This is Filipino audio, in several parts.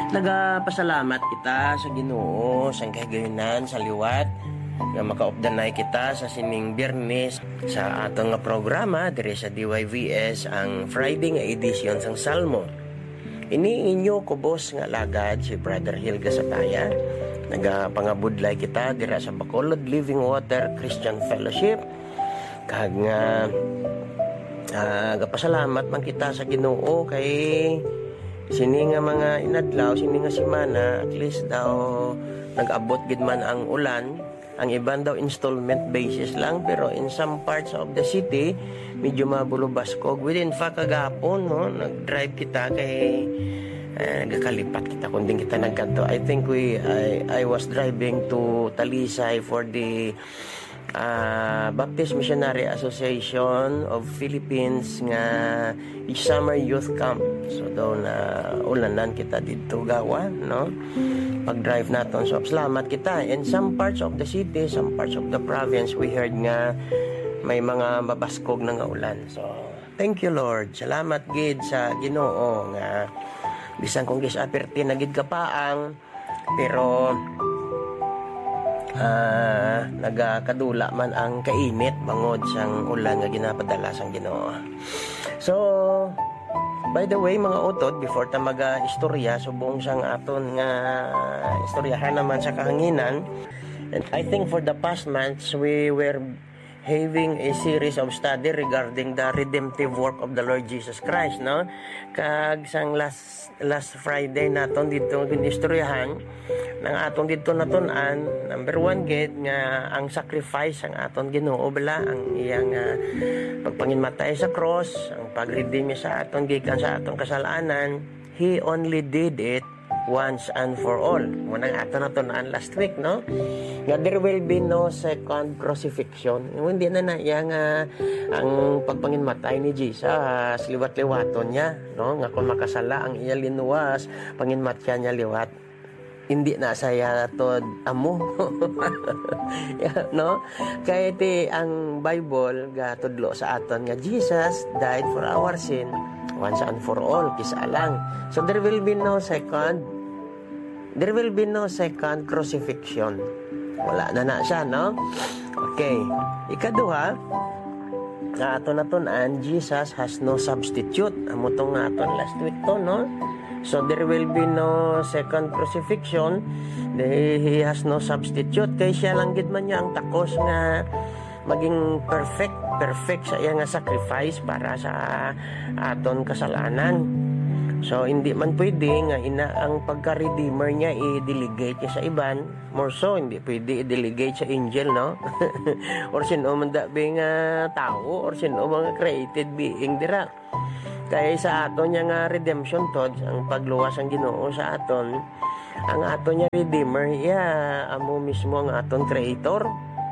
Nagapasalamat kita sa Ginoo sa kahigayunan sa liwat nga makaupdanay kita sa sining Biyernes sa atong nga programa diri sa DYVS ang Friday nga edition sang Salmo. Ini inyo kubos nga lagad si Brother Hilga Sataya. Nagapangabudlay kita dira sa Bacolod Living Water Christian Fellowship. Kag nga gapasalamat man kita sa Ginoo kay sini nga mga inadlaw, sini nga semana, at least daw nag-abot gid man ang ulan. Ang iban daw installment basis lang, pero in some parts of the city medyo mabulubaskog. Within fact kagapon no, nag-drive kita kay nagkalipat kita kunding kita nagkanto. I think I was driving to Talisay for the Baptist Missionary Association of Philippines nga summer youth camp. So daw na ulanan kita dito gawa, no? Pag-drive naton, so salamat kita. In some parts of the city, some parts of the province, we heard nga may mga mabaskog na nga ulan. So thank you Lord. Salamat gid sa Ginoo nga bisan kung gisaperti na gid kapaang, pero nagakadula man ang kainit bangod sang ulan nga ginapadala sang Ginoo. So by the way mga utod, before ta maga-istorya subong sang aton nga istoryahan naman sa kahanginan, and I think for the past months we were having a series of study regarding the redemptive work of the Lord Jesus Christ, no? Kag sang last Friday naton dito ginistoryahan nang aton dito natun-an, number 1 gid nga ang sacrifice ang aton Ginoo bala, ang iyang pagpanginmatay sa cross, ang pagredeem niya sa aton gikan sa aton kasalanan. He only did it once and for all. Munang aton natun-an last week, no? Nga there will be no second crucifixion. Hindi na yang ang pagpanginmatay ni Jesus liwat-liwaton niya, no? Nga kung makasala ang iya linuwas, panginmatya niya liwat. Hindi na saya tod amo. No? Kaya iti ang Bible gatudlo sa aton nga Jesus died for our sin once and for all, kisa lang. So there will be no second crucifixion. Wala na siya, no? Okay. Ikaduha, aton natun-an, Jesus has no substitute. Amo tong aton last week to, no? So there will be no second crucifixion. He has no substitute. Kaya siya lang gid man niya ang takos nga maging perfect sa iya nga sacrifice para sa aton kasalanan. So hindi man pwede nga ang pagka-redeemer niya i-delegate niya sa iban. More so hindi pwede i-delegate sa angel, no? Or sino man dabi nga tao, or sino mga created being dira. Kaya sa aton niya nga redemption tod, ang pagluwas ang Ginoo sa aton, ang aton niya redeemer, amo mismo ang aton creator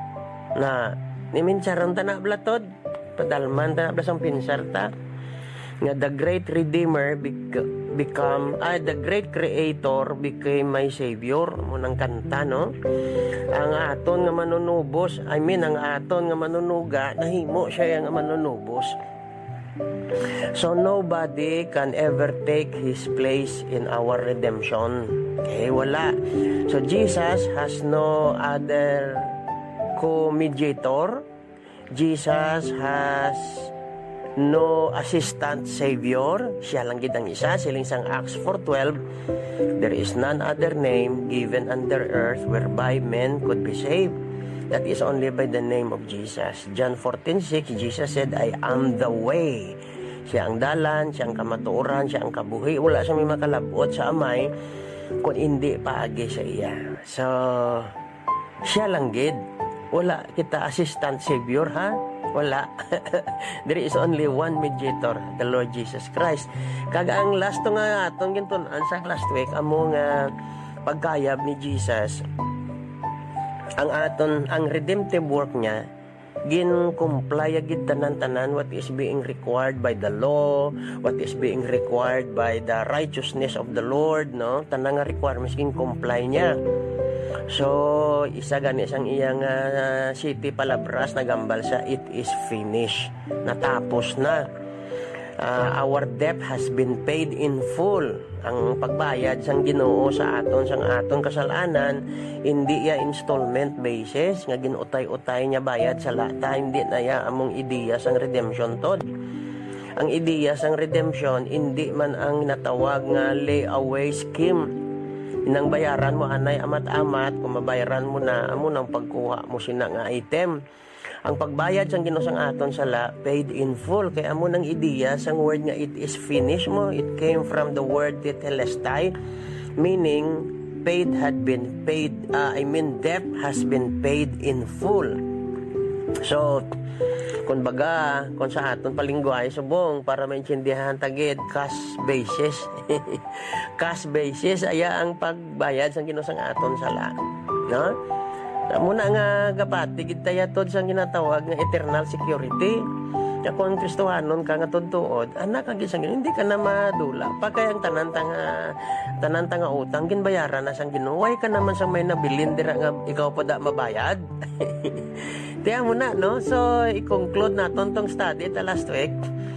na niminsaron ta na blatod, padalman ta na blasang pinsarta nga the great redeemer the great creator became my savior. Munang kanta, no? Ang aton nga manunubos, ang aton nga manunuga nahimo siya nga manunubos. So nobody can ever take his place in our redemption. Okay, wala. So Jesus has no other co-mediator. Jesus has no assistant savior. Siya lang gid ang isa. Siling sang Acts 4:12, there is none other name given under earth whereby men could be saved. That is only by the name of Jesus. John 14:6, Jesus said, I am the way. Siya ang dalan, siya ang kamatuoran, siya ang kabuhi. Wala siyang may makalabot sa amay kung hindi paagi sa iya. So, siya lang gid. Wala kita assistant savior, ha? Wala. There is only one mediator, the Lord Jesus Christ. Kaga ang last nga atong gintunan sa last week, amo nga pagkayab ni Jesus, ang redemptive work niya gin-comply agid tanan-tanan what is being required by the law, what is being required by the righteousness of the Lord, no? Tanang nga requirements gin-comply niya. So isa gani sang iyang city palabras nagambal sa it is finished, natapos na. our debt has been paid in full. Ang pagbayad sang Ginoo sa aton kasalanan, hindi ya installment basis nga ginutay-utay niya bayad sa lata, hindi na ya among ideya sang redemption tod. Ang ideya sang redemption hindi man ang natawag nga layaway scheme. Inang bayaran mo anay amat-amat, kung mabayaran mo na amo nang pagkuha mo sina nga item. Ang pagbayad sang Ginoo sang aton sala paid in full, kay amo nang ideya sang word nga it is finished mo. It came from the word tetelestai, meaning debt has been paid in full. So kung sa aton palingguay subong para maintindihan tagid cash basis. Cash basis aya ang pagbayad sang Ginoo sang aton sala, no? Muna nga gapati gid tayatod sang ginatawag nga eternal security. Ya kung Kristohanon ka nga tudtuod, anak kag sang hindi ka na madula. Pagkay ang tanan tanga utang ginbayaran na sang Ginoo. Way ka naman sang may nabilin dira nga ikaw pa da mabayad. Tiya mo na, no? So i-conclude naton tong study ta last week.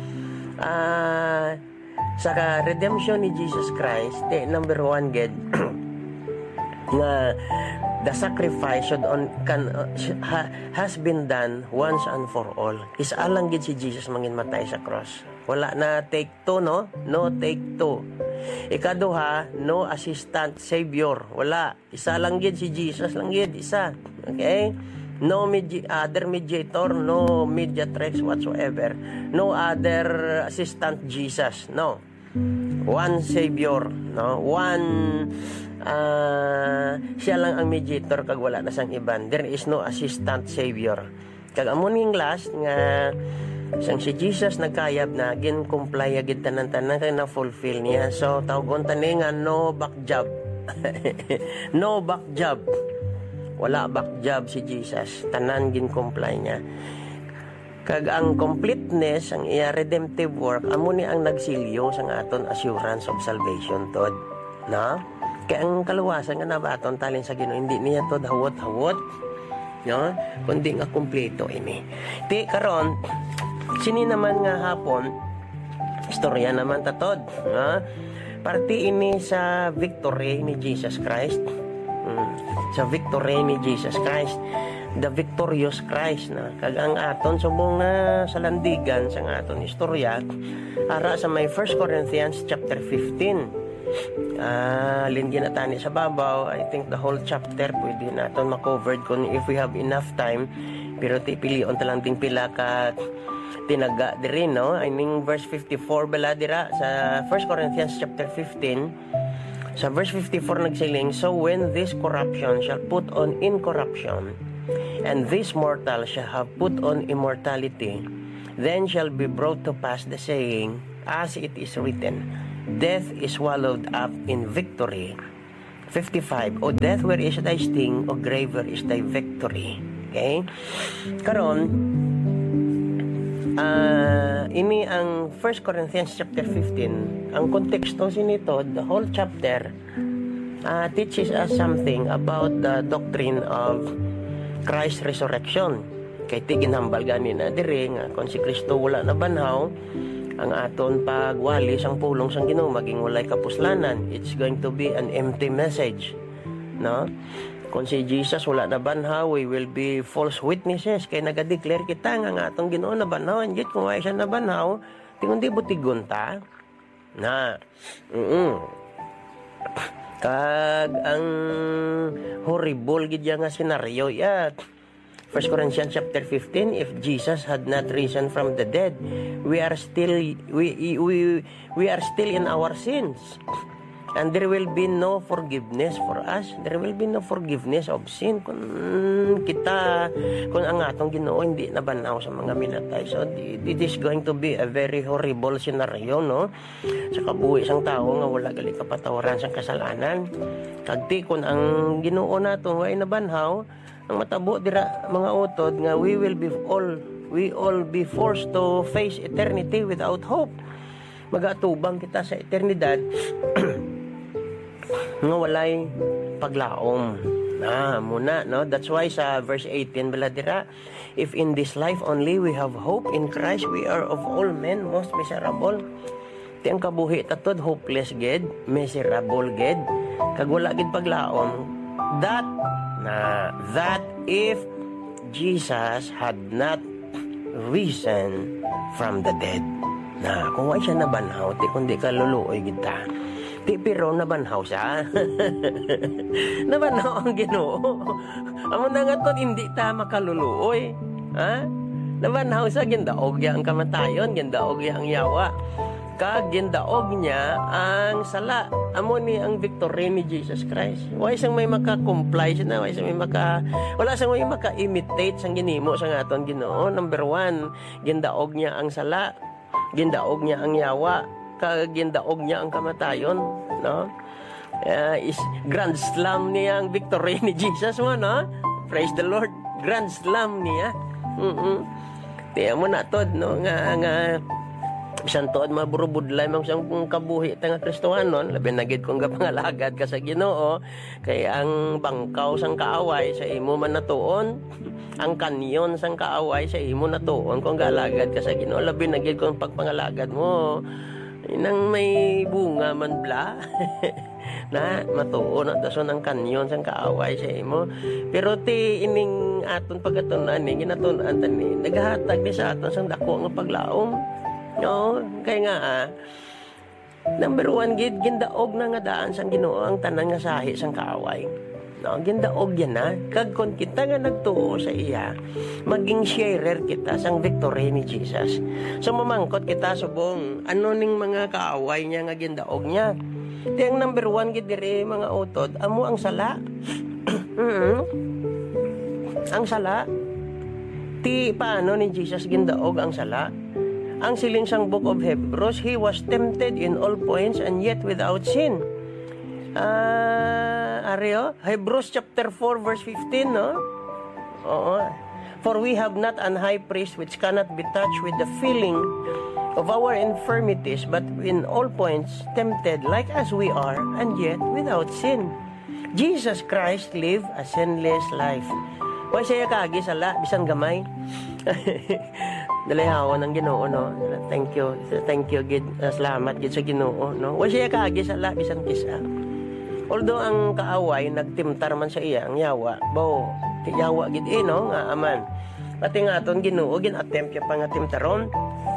Sa redemption ni Jesus Christ, number 1 gid nga the sacrifice has been done once and for all. Isa lang gid si Jesus mangin matay sa cross. Wala na take two, no? No take two. Ikaduha, no assistant savior. Wala. Isa lang gid si Jesus lang gid, isa. Okay? No other mediator, no mediatrix whatsoever. No other assistant Jesus. No. One savior, no? One siya lang ang mediator kag wala na sang iban. There is no assistant savior. Kag amon ning last nga sang si Jesus nagkayab na gin-comply agid tanan-tanan kay na fulfill niya. So tawgon tani nga no back job. No back job. Wala back job si Jesus. Tanan gin-comply niya. Kag ang completeness ang iya redemptive work amo ni ang nagsilyo sang aton assurance of salvation tod, no? Kaya ang kaluwasan nga nabaton talin sa Ginoo hindi niya to hawot-hawot, no? Kundi nga kumpleto ini. Ti karon sini naman nga hapon istorya naman tatod, no? Parti ini sa victory ni Jesus Christ. Sa victory ni Jesus Christ, the victorious Christ na kag ang aton subong na salandigan sa aton istorya ara sa may 1 Corinthians chapter 15. Lingin na tani sa babaw. I think the whole chapter pwede natin makovered kung if we have enough time, pero pilion talang ding pila ka tinaga diri, no? I mean verse 54 bala dira sa 1 Corinthians chapter 15. Sa verse 54 nagsiling, so when this corruption shall put on incorruption, and this mortal shall have put on immortality, then shall be brought to pass the saying, as it is written, death is swallowed up in victory. 55, O death, where is thy sting? O grave, where is thy victory? Okay? Karon, ini ang 1 Corinthians chapter 15. Ang konteksto sinito, the whole chapter teaches us something about the doctrine of Christ's resurrection. Kay tiginhambal gani na diri nga kung si Kristo wala na banhaw, ang aton pagwali sang pulong sang Ginoo maging walay kapuslanan. It's going to be an empty message, no? Kung si Jesus wala na banhaw, we will be false witnesses. Kaya nagadeclare kita nga atong Ginoo na banhaw. And yet kung ay siya na banhaw, tingon di butigon ta. Na. Kag ang horrible gid nga senaryo ya. 1 Corinthians chapter 15, if Jesus had not risen from the dead, we are still in our sins. And there will be no forgiveness for us. There will be no forgiveness of sin kung ang atong Ginoo hindi nabanaw sa mga minatay. So it is going to be a very horrible scenario, no? Sa kabuhi sang tao nga wala gali kapatawaran sang kasalanan. Kagti kun ang Ginoo naton way nabanhaw, ang matabo dira mga utod nga we all be forced to face eternity without hope. Magatubang kita sa eternidad nga walay paglaom, Muna, no? That's why sa verse 18 baladira, if in this life only we have hope in Christ, we are of all men most miserable. Ti ang kabuhi tatod hopeless gid, miserable gid. Kag wala gid paglaom that if Jesus had not risen from the dead. Kung wala siya nabanhaw, ti kundi kaluluoy gid ta. Ti pero nabanhaw siya. Nabanhaw ang Ginoo. Amo na nga to, hindi ta makaluluoy. Nabanhaw siya, gindaog niya ang kamatayon, gindaog niya ang yawa. Kag gindaog niya ang sala. Amo ni ang victory ni Jesus Christ. Wala siyang may maka-comply siya na, wala siyang may maka-imitate sang ginimo sa aton Ginoo. Number 1, gindaog niya ang sala, gindaog niya ang yawa, kagindaog niya ang kamatayon, no? Is grand slam niya ang victory ni Jesus mo, no? Praise the Lord, grand slam niya. Tiya mo na tod, no? Nga bisan tod maburubudlay mang siyang kabuhi ta nga Kristohanon, labi na gid kung gapangalagad ka sa Ginoo, kay ang bangkaw sang kaaway sa imo man natuon, ang kanyon sang kaaway sa imo natuon kung galagad ka sa Ginoo, labi na gid kung pagpangalagad mo inang may bunga man bla na matuon at dason ang kanyon sang kaaway sa imo. Pero ti ining aton pagatunan ni ginatunan tani naghatag ni sa aton sang dako nga paglaom, no? Kay nga number 1 gid gindaog na nga daan sang Ginoo ang tanan nga sahi sang kaaway, no? Gindaog yan na kag kon kita nga nagtuo sa iya, maging sharer kita sang victory ni Jesus. So mamangkot kita subong ano ning mga kaaway niya nga gindaog niya. Di ang number 1 gid diri mga utod, amo ang sala. Ang sala. Ti paano ni Jesus gindaog ang sala? Ang siling sang Book of Hebrews, he was tempted in all points and yet without sin. Hebrews chapter 4 verse 15, no? Oo. For we have not an high priest which cannot be touched with the feeling of our infirmities, but in all points tempted like as we are, and yet without sin. Jesus Christ lived a sinless life. Why siya kagi sala bisan gamay? Dalayawan ng Ginoo, no? Thank you gid, salamat gid sa Ginoo, no? Why siya kagi sala bisan kisa. Although ang kaaway nagtimtar man sa iya ang yawa, yawa gid no nga aman. Pati nga aton Ginoo gin-attempt ya pa nga timtaron.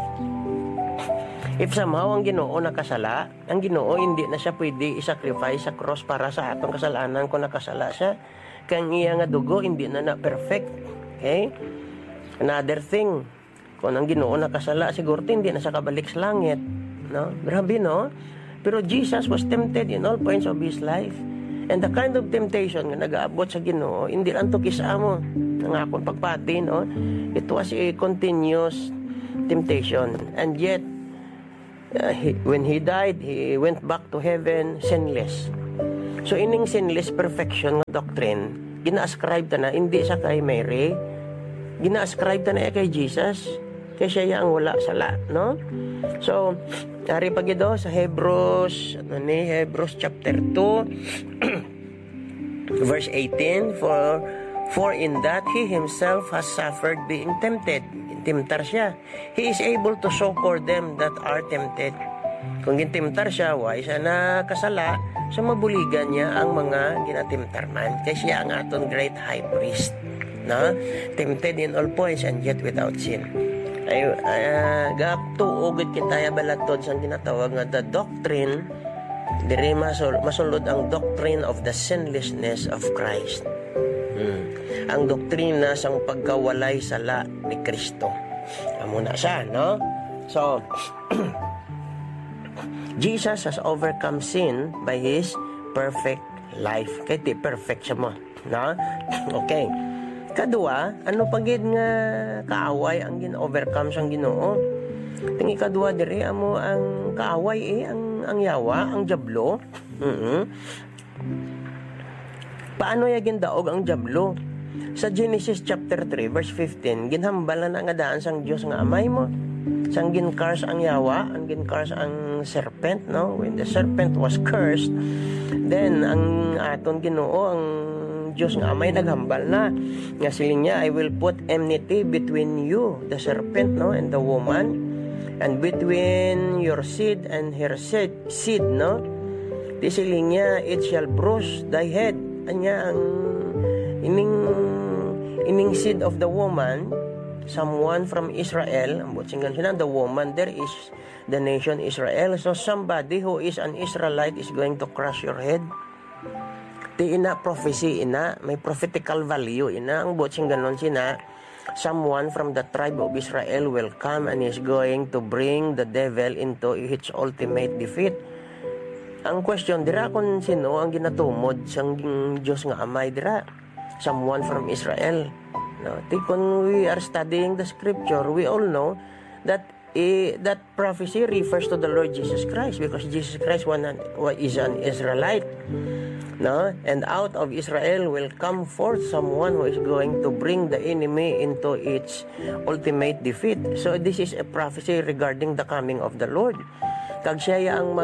If somehow ang Ginoo nakasala, ang Ginoo hindi na siya pwede i-sacrifice sa cross para sa atong kasalanan kung nakasala siya. Kang iya nga dugo hindi na perfect. Okay? Another thing, kung ang Ginoo nakasala, siguro hindi na siya kabalik sa langit, no? Grabe, no? Pero Jesus was tempted in all points of his life. And the kind of temptation nga nag-aabot sa Ginoo, hindi lang to kisamo ng akong pagpati, no? It was a continuous temptation. And yet, when he died, he went back to heaven sinless. So ining sinless perfection nga doctrine, gina-ascribe ta na hindi sa kay Mary, gina-ascribe ta na kay Jesus, kay siya ang wala sala, no? So ari pagido sa Hebrews chapter 2 verse 18, for in that he himself has suffered being tempted. Timtar siya. He is able to succor them that are tempted. Kung gintimtar siya, why siya nakasala, so mabuligan niya ang mga ginatimtar man. Kaya siya ang aton great high priest, no? Tempted in all points and yet without sin. Gap tuugid kita balatod sang ginatawag nga the doctrine, diri masulod ang doctrine of the sinlessness of Christ. Ang doktrina sang pagkawalay sala ni Kristo. Amo na siya, no? So Jesus has overcome sin by his perfect life. Kaya ti perfect siya mo, no? Okay. Kadua, ano pagid nga kaaway ang gin-overcome sang Ginoo? Tingi kadua diri amo ang kaaway ang yawa, ang diablo. Paano ya gindaog ang diablo? Sa Genesis chapter 3 verse 15, ginhambalan na nga daan sang Dios nga amay mo. Sang gincurse ang yawa, ang gincurse ang serpent, no? When the serpent was cursed, then ang aton Ginoo, ang ang Diyos nga amay naghambal na. Nga siling niya, I will put enmity between you, the serpent, no, and the woman, and between your seed and her seed, no. Ti siling niya, it shall bruise thy head. Anya ang ining seed of the woman, someone from Israel, ang butsingan siya, the woman, there is the nation Israel. So somebody who is an Israelite is going to crush your head. Ti ina prophecy, ina may prophetical value, ina ang botsing ganon sina, someone from the tribe of Israel will come and is going to bring the devil into its ultimate defeat. Ang question dira kung sino ang ginatumod sang Diyos nga amay dira, someone from Israel, no? Ti kung we are studying the scripture, we all know that that prophecy refers to the Lord Jesus Christ, because Jesus Christ is an Israelite, no? And out of Israel will come forth someone who is going to bring the enemy into its ultimate defeat. So this is a prophecy regarding the coming of the Lord. Kag siya ang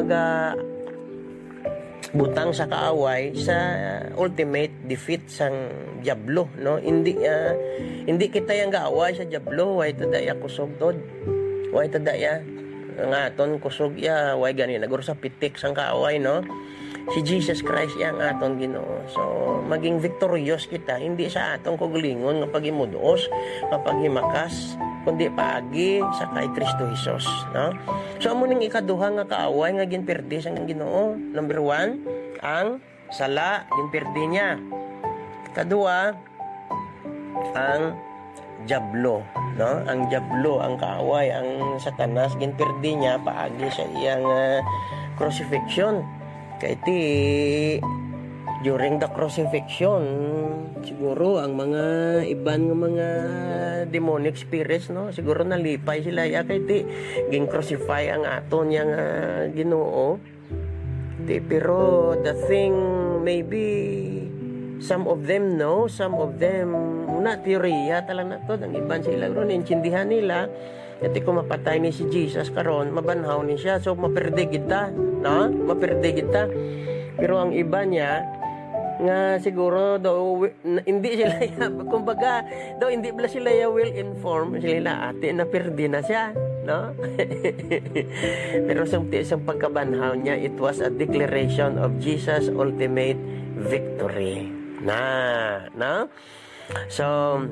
butang sa kaaway sa ultimate defeat sang diablo, no? Hindi kita yang gaaway sa diablo, way tadaya kusog tod. Way tadaya nga aton kusog ya, way gani naguro sa pitik sang kaaway, no? Si Jesus Christ yang aton Ginoo. So maging victorious kita, hindi sa atong kugulingon nga pagimudos, pagimakas, kundi paagi sa kay Kristo Jesus, no? So amo ning ikaduha nga kaaway nga ginperdi sang Ginoo. Number 1, ang sala, ginperdi niya. Kadua, ang diablo, no? Ang diablo, ang kaaway, ang Satanas, ginperdi niya paagi sa iyang crucifixion. Kaya during the crucifixion, siguro ang mga iban ng mga demonic spirits, no, siguro nalipay sila ya kay ging crucify ang aton yang Ginoo. Pero the thing, maybe some of them know, some of them una teorya talang nato, ang iban sila ron intindihan nila. At kung mapatay ni si Jesus karon, mabanhaw ni siya, so maperde kita, no? Maperde kita. Pero ang iba niya nga siguro daw hindi sila kumbaga daw hindi bala sila well informed sila ate na perdi na siya, no? Pero sa pagkabanhaw niya, it was a declaration of Jesus' ultimate victory. No? So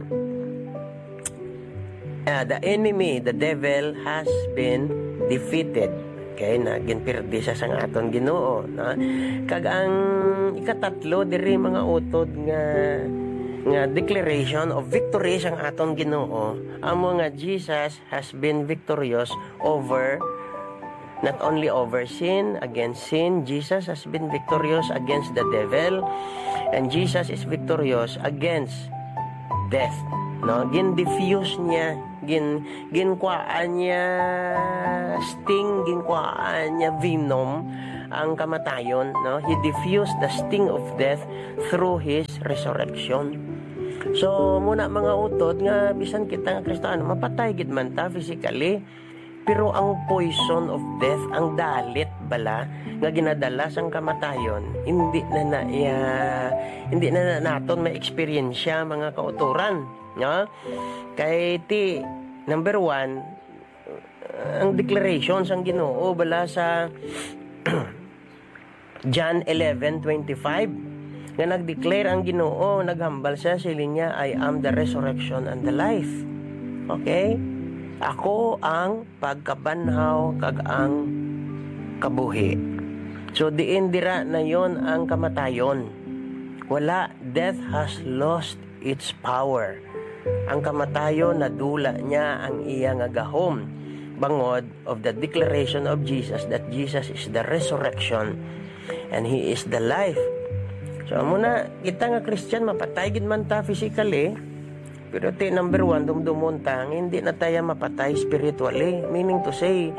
the enemy, the devil, has been defeated. Okay, na ginperdi sa sang aton Ginoo, no? Kag ang ikatatlo diri mga utod nga declaration of victory sang aton Ginoo, amo nga Jesus has been victorious over, not only over sin, against sin, Jesus has been victorious against the devil, and Jesus is victorious against death, no? Gin-diffuse niya, ginkwaan niya sting, ginkwaan niya venom ang kamatayon, no? He diffused the sting of death through His resurrection. So muna mga utod nga bisan kita nga Kristiyano mapatay gid man ta physically, pero ang poison of death, ang dalit bala nga ginadala sang kamatayon, hindi na naton ma-experience siya mga kauturan, no? Kay number 1, ang declaration sang Ginoo bala sa John 11:25 nga nag-declare ang Ginoo, naghambal siya, siling niya, I am the resurrection and the life. Okay? Ako ang pagkabanhaw kag ang kabuhi. So diin dira na yon ang kamatayon. Wala, death has lost its power. Ang kamatayon nadula niya ang iyang agahom bangod of the declaration of Jesus that Jesus is the resurrection and He is the life. So muna kita nga Christian mapatay gid man ta physically, pero number 1 dumdumon ta hindi na tayo mapatay spiritually, meaning to say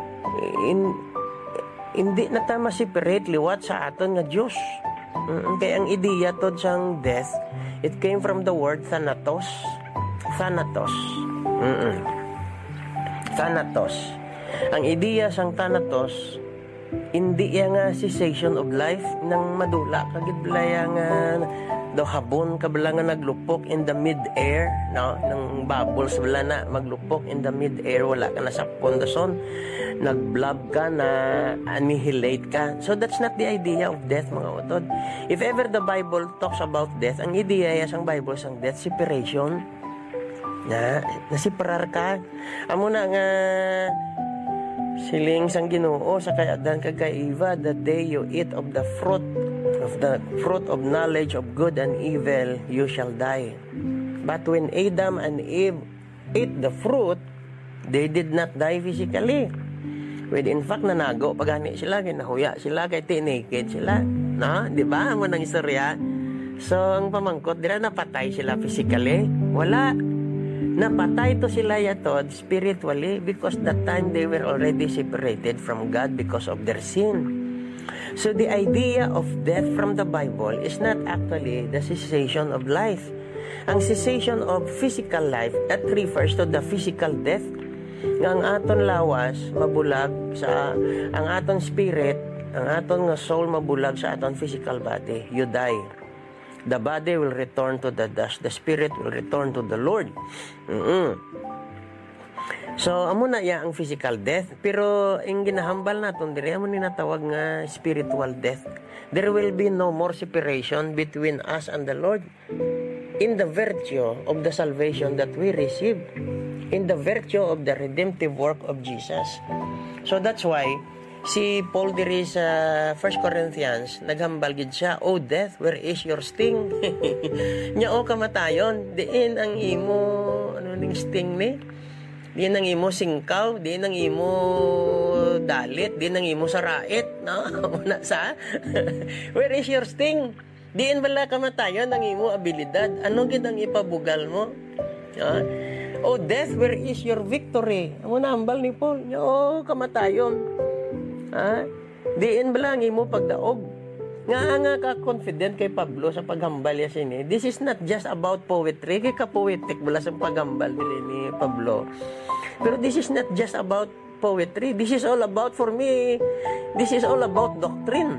hindi na ta ma-separate liwat sa aton nga Dios. Kaya ang ideya tod sang death, it came from the word thanatos. Thanatos. Thanatos. Ang ideya sang thanatos, hindi yang cessation of life nang madula kagid bala nga daw habon kabala nga naglupok in the mid-air, no? Nang bubbles bala na maglupok in the mid-air, wala ka na sa pundasyon, nag-blob ka na annihilate ka. So that's not the idea of death, mga utod. If ever the Bible talks about death, ang ideya sang Bible sang death, separation. Nasiparar ka. Amo na nga siling sang Ginoo sa kay Adan kag kay Eva, the day you eat of the fruit of knowledge of good and evil, you shall die. But when Adam and Eve ate the fruit, they did not die physically. When in fact nanago pagani sila, ginahuya sila, kay naked sila, no? Di ba? Amo nang istorya. So ang pamangkot dira, napatay sila physically? Wala. Napatay to sila yatod spiritually, because that time they were already separated from God because of their sin. So the idea of death from the Bible is not actually the cessation of life. Ang cessation of physical life, that refers to the physical death. Nga ang aton lawas mabulag sa ang aton spirit, ang aton nga soul mabulag sa aton physical body. You die. The body will return to the dust. The spirit will return to the Lord. So, amo na ang physical death. Pero, ang ginahambal natin, diri amo ninatawag nga spiritual death. There will be no more separation between us and the Lord in the virtue of the salvation that we receive, in the virtue of the redemptive work of Jesus. So, that's why, si Paul diri sa 1 Corinthians, naghambal gid siya, "O death, where is your sting?" Nya o kamatayon, diin ang imo, ning sting ni? Di nang imo singkaw, di nang imo dalit, di nang imo sarait, no? Una sa where is your sting? Diin bala kamatayon ang imo abilidad. Ano gid ang ipabugal mo? Oh death, where is your victory? Amo na hambal ni Paul. Oh kamatayon. Diin bala ang imo pagdaog. Nga ka confident kay Pablo sa paghambal niya sini. This is not just about poetry, kay ka-poetic bala sa paghambal ni Pablo. Pero this is not just about poetry. This is all about, for me, this is all about doctrine.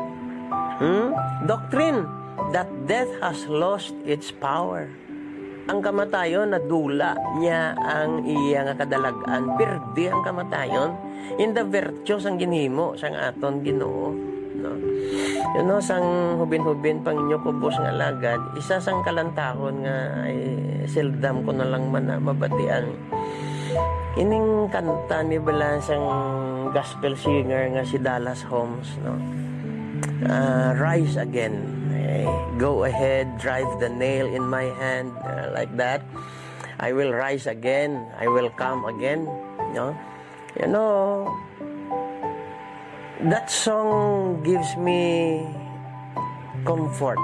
Doctrine that death has lost its power. Ang kamatayon, nadula niya ang iya nga kadalagan. Perdi ang kamatayon in the virtues ang ginhimo sang aton Ginoo. No? You know, sang hubin-hubin pang inyo kubos nga lagad, isa sang kalantahon nga ay seldom ko na lang man mabatian. Ining kanta ni bala sang gospel singer nga si Dallas Holmes, no? Rise again. Go ahead, drive the nail in my hand, like that. I will rise again. I will come again. No? You know, that song gives me comfort.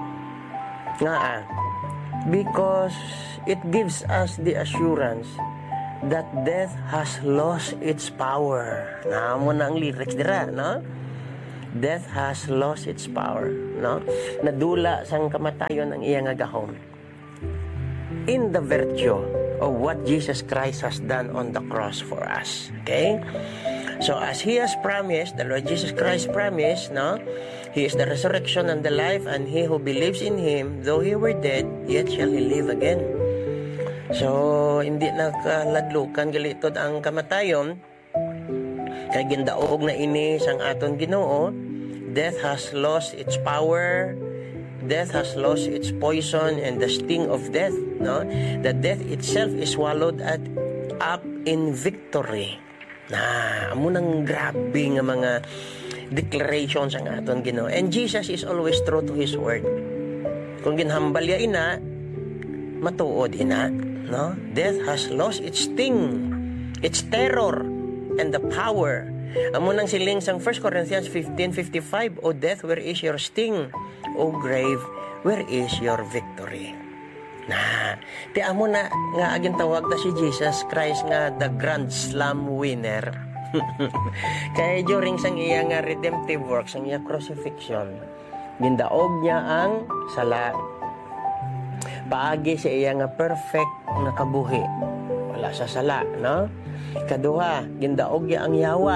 Because it gives us the assurance that death has lost its power. Mo na ang lyrics dira, no? Death has lost its power, no? Nadula sang kamatayon ang iyang agahom. In the virtue of what Jesus Christ has done on the cross for us. Okay? So as He has promised, the Lord Jesus Christ promised, no? He is the resurrection and the life, and he who believes in Him, though he were dead, yet shall he live again. So, hindi nakaladlukan galitod ang kamatayon, kay gindaog na ini sang aton Ginoo. Death has lost its power, death has lost its poison and the sting of death, no? The death itself is swallowed up in victory. Amo nang grabe nga mga declarations ang aton Ginoo. And Jesus is always true to His word. Kung ginhambal ya ina, matuod ina, no? Death has lost its sting, its terror, and the power. Amo nang siling sang 1 Corinthians 15:55, O death, where is your sting? O grave, where is your victory? Ti amo na nga agin tawag ta si Jesus Christ nga the Grand Slam winner. Kaya during sang iya nga redemptive work, sang iya crucifixion, gindaog niya ang sala. Paagi sa iya nga perfect na kabuhi. Wala sa sala, no? Kaduha, gindaog niya ang yawa.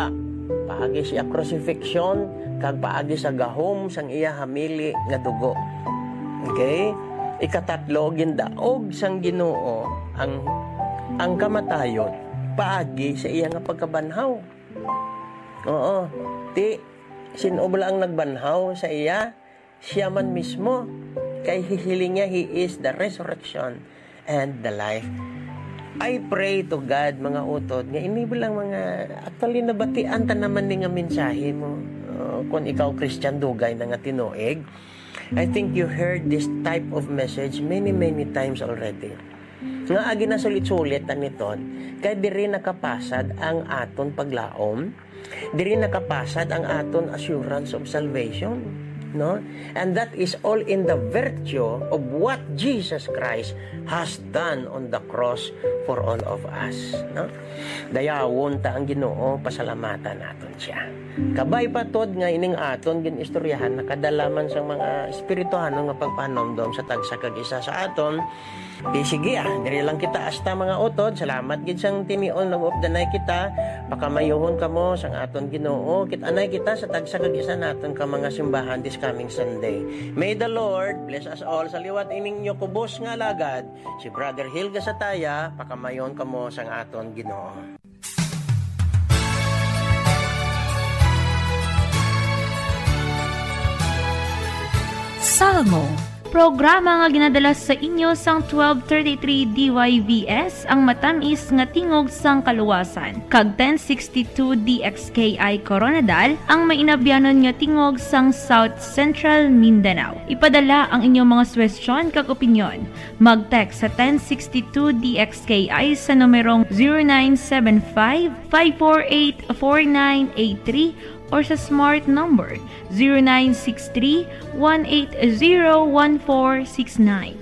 paagi siya crucifixion, kag paagi sa gahom sang iya hamili nga dugo. Okay? Ikatatlo, gindaog sang Ginoo ang kamatayon paagi sa iya nga pagkabanhaw. Oo. Sino ba ang nagbanhaw sa iya? Siya man mismo. Kay hihiling niya, He is the resurrection and the life. I pray to God, mga utod, nga ini bilang mga actually nabatian ta naman ni nga mensahe mo. Kung ikaw Christian dugay na nga tinuig, I think you heard this type of message many times already. Nga agi na sulit-sulit niton, kay diri nakapasad ang aton paglaom, diri nakapasad ang aton assurance of salvation. No? And that is all in the virtue of what Jesus Christ has done on the cross for all of us. No? Dayawon ta ang Ginoo, pasalamatan naton siya. Kabay patod nga ining aton ginistoryahan nakadalaman sa mga espirituhano nga pagpanomdom sa tagsa kag isa sa aton. Sige diri lang kita hasta mga utod. Salamat gid sang tinion ng of the night kita. Pakamayuhon kamo sang aton Ginoo. Kit-anay kita sa tagsa kag isa naton ka mga simbahan this coming Sunday. May the Lord bless us all. Sa liwat ining nyo kubos nga alagad, si Brother Hilga Sataya, pakamayon kamo sang aton Ginoo. Salmo, programa nga ginadala sa inyo sang 1233 DYVS ang matamis nga tingog sang kaluwasan. Kag 1062 DXKI Coronadal ang mainabyanon nga tingog sang South Central Mindanao. Ipadala ang inyong mga suwestyon kag opinyon. Mag-text sa 1062 DXKI sa numerong 0975-548-4983 or sa smart number 0963-180-1469.